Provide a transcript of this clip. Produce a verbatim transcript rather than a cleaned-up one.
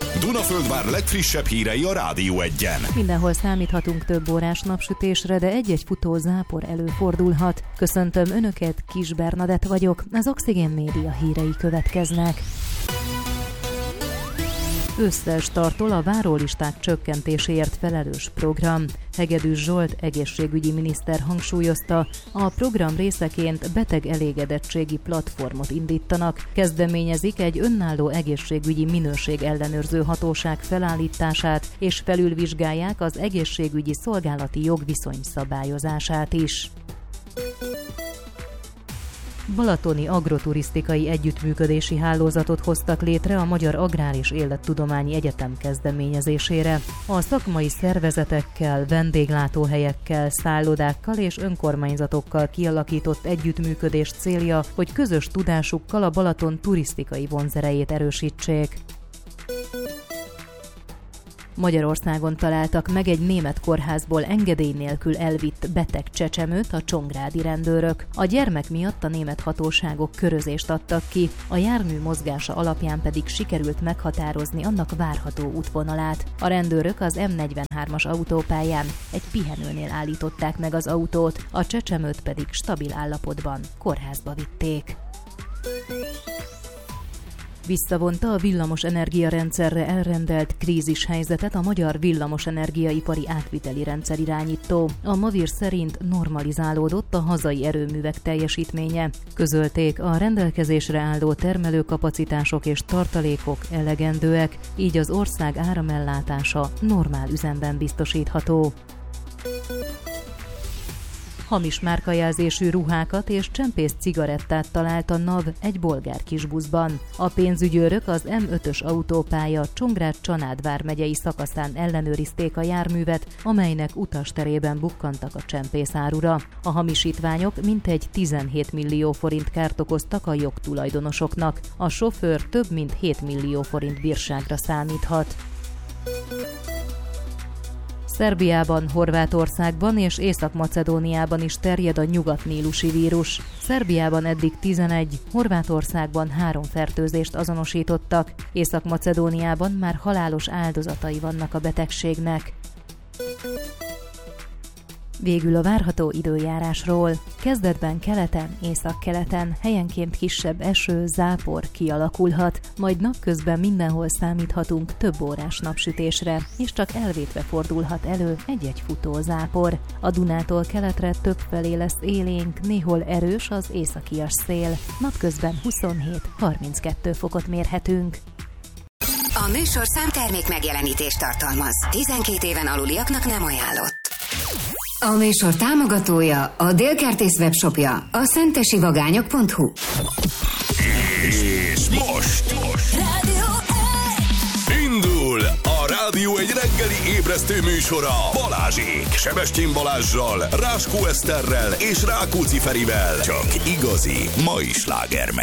Dunaföldvár legfrissebb hírei a Rádió Egyen. Mindenhol számíthatunk több órás napsütésre, de egy-egy futó zápor előfordulhat. Köszöntöm Önöket, Kis Bernadett vagyok, az Oxigén Média hírei következnek. Ősszel startol a várólisták csökkentéséért felelős program. Hegedűs Zsolt egészségügyi miniszter hangsúlyozta, a program részeként beteg elégedettségi platformot indítanak, kezdeményezik egy önálló egészségügyi minőség ellenőrző hatóság felállítását, és felülvizsgálják az egészségügyi szolgálati jogviszony szabályozását is. Balatoni agroturisztikai együttműködési hálózatot hoztak létre a Magyar Agrár és Élettudományi Egyetem kezdeményezésére. A szakmai szervezetekkel, vendéglátóhelyekkel, szállodákkal és önkormányzatokkal kialakított együttműködés célja, hogy közös tudásukkal a Balaton turisztikai vonzerejét erősítsék. Magyarországon találtak meg egy német kórházból engedély nélkül elvitt beteg csecsemőt a csongrádi rendőrök. A gyermek miatt a német hatóságok körözést adtak ki, a jármű mozgása alapján pedig sikerült meghatározni annak várható útvonalát. A rendőrök az M negyvenhármas autópályán egy pihenőnél állították meg az autót, a csecsemőt pedig stabil állapotban kórházba vitték. Visszavonta a villamosenergia rendszerre elrendelt krízishelyzetet a Magyar Villamosenergiaipari Átviteli Rendszer irányító. A Mavir szerint normalizálódott a hazai erőművek teljesítménye. Közölték, a rendelkezésre álló termelőkapacitások és tartalékok elegendőek, így az ország áramellátása normál üzemben biztosítható. Hamis márkajelzésű ruhákat és csempész cigarettát talált a NAV egy bolgár kisbuszban. A pénzügyőrök az M ötös autópálya Csongrád-Csanád vármegyei szakaszán ellenőrizték a járművet, amelynek utasterében bukkantak a csempészárura. A hamisítványok mintegy tizenhét millió forint kárt okoztak a jogtulajdonosoknak. A sofőr több mint hét millió forint bírságra számíthat. Szerbiában, Horvátországban és Észak-Macedóniában is terjed a nyugatnílusi vírus. Szerbiában eddig tizenegy, Horvátországban három fertőzést azonosítottak, Észak-Macedóniában már halálos áldozatai vannak a betegségnek. Végül a várható időjárásról. Kezdetben keleten, északkeleten helyenként kisebb eső, zápor kialakulhat, majd napközben mindenhol számíthatunk több órás napsütésre, és csak elvétve fordulhat elő egy-egy futó zápor. A Dunától keletre többfelé lesz élénk, néhol erős az északias szél. Napközben huszonhét-harminckettő fokot mérhetünk. A műsorszám termék megjelenítést tartalmaz. tizenkét éven aluliaknak nem ajánlott. A műsor támogatója, a Délkertész webshopja, a szentesivagányok pont hu. És most, most. Rádió indul a Rádió egy reggeli ébresztő műsora Balázsék, Sebestyén Balázssal, Ráskó Eszterrel és Rákóczi Ferivel. Csak igazi mai slágermek.